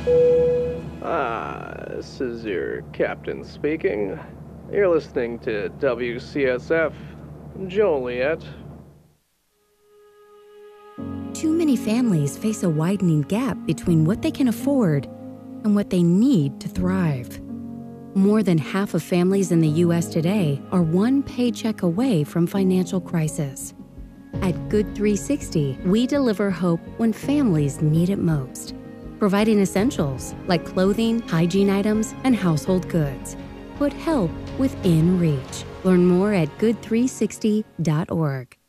This is your captain speaking. You're listening to WCSF Joliet. Too many families face a widening gap between what they can afford and what they need to thrive. More than half of families in the U.S. today are one paycheck away from financial crisis. At Good 360, we deliver hope when families need it most, providing essentials like clothing, hygiene items, and household goods. Put help within reach. Learn more at good360.org.